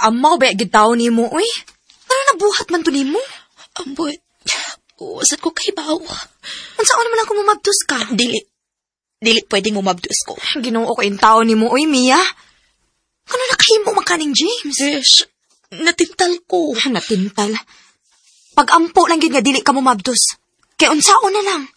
Amaw ba gitaw nimo uy? Ano nabuhat man to nimo? Ambot, wasad ko kay bawa. Unsa naman ako mamabdos ka? Dili pwedeng mumabdos ko. Ginoo ko in tao nimo uy, Mia. Kano nakahimo makaning James? Besh, natintal ko. Natintal. Pag-ampo lang gid nga dili ka mamabdos. Kay unsaon na lang.